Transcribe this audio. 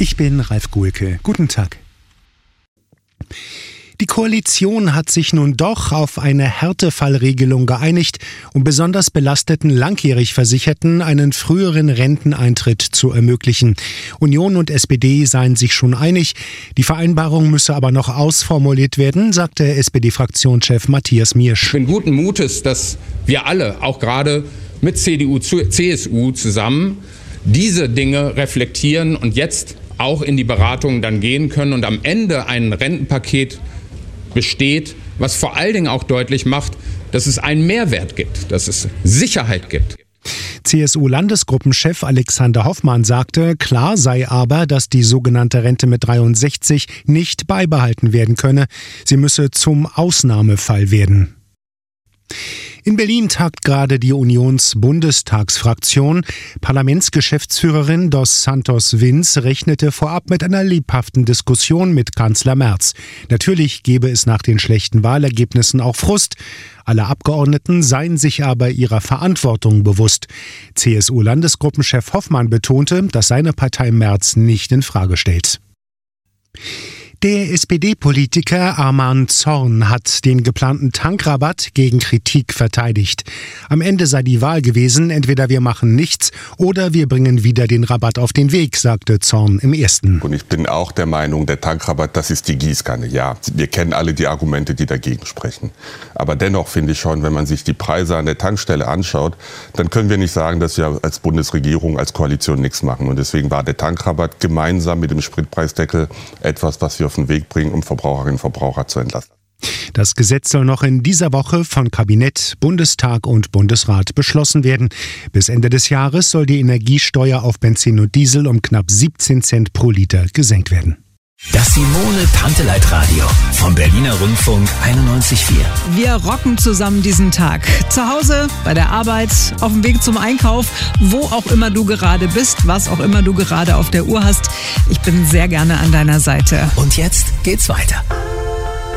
Ich bin Ralf Guhlke. Guten Tag. Die Koalition hat sich nun doch auf eine Härtefallregelung geeinigt, um besonders belasteten langjährig Versicherten einen früheren Renteneintritt zu ermöglichen. Union und SPD seien sich schon einig. Die Vereinbarung müsse aber noch ausformuliert werden, sagte SPD-Fraktionschef Matthias Miersch. Ich bin guten Mutes, dass wir alle, auch gerade mit CDU, CSU zusammen, diese Dinge reflektieren und jetzt auch in die Beratungen dann gehen können und am Ende ein Rentenpaket besteht, was vor allen Dingen auch deutlich macht, dass es einen Mehrwert gibt, dass es Sicherheit gibt. CSU-Landesgruppenchef Alexander Hoffmann sagte, klar sei aber, dass die sogenannte Rente mit 63 nicht beibehalten werden könne. Sie müsse zum Ausnahmefall werden. In Berlin tagt gerade die Unions-Bundestagsfraktion. Parlamentsgeschäftsführerin Dos Santos Vins rechnete vorab mit einer lebhaften Diskussion mit Kanzler Merz. Natürlich gebe es nach den schlechten Wahlergebnissen auch Frust. Alle Abgeordneten seien sich aber ihrer Verantwortung bewusst. CSU-Landesgruppenchef Hoffmann betonte, dass seine Partei Merz nicht in Frage stellt. Der SPD-Politiker Arman Zorn hat den geplanten Tankrabatt gegen Kritik verteidigt. Am Ende sei die Wahl gewesen, entweder wir machen nichts oder wir bringen wieder den Rabatt auf den Weg, sagte Zorn im Ersten. Und ich bin auch der Meinung, der Tankrabatt, das ist die Gießkanne. Ja, wir kennen alle die Argumente, die dagegen sprechen. Aber dennoch finde ich schon, wenn man sich die Preise an der Tankstelle anschaut, dann können wir nicht sagen, dass wir als Bundesregierung, als Koalition nichts machen. Und deswegen war der Tankrabatt gemeinsam mit dem Spritpreisdeckel etwas, was wir auf den Weg bringen, um Verbraucherinnen und Verbraucher zu entlasten. Das Gesetz soll noch in dieser Woche von Kabinett, Bundestag und Bundesrat beschlossen werden. Bis Ende des Jahres soll die Energiesteuer auf Benzin und Diesel um knapp 17 Cent pro Liter gesenkt werden. Das Simone-Panteleit-Radio vom Berliner Rundfunk 91,4. Wir rocken zusammen diesen Tag. Zu Hause, bei der Arbeit, auf dem Weg zum Einkauf, wo auch immer du gerade bist, was auch immer du gerade auf der Uhr hast. Ich bin sehr gerne an deiner Seite. Und jetzt geht's weiter.